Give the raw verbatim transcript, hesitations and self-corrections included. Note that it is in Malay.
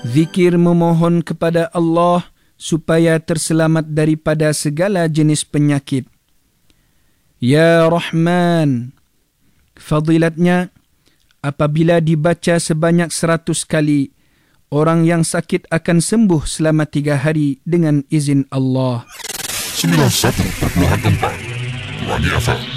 Zikir memohon kepada Allah supaya terselamat daripada segala jenis penyakit. Ya Rahman, fadilatnya apabila dibaca sebanyak seratus kali, orang yang sakit akan sembuh selama tiga hari dengan izin Allah. sembilan puluh satu perpuluhan empat Wani F M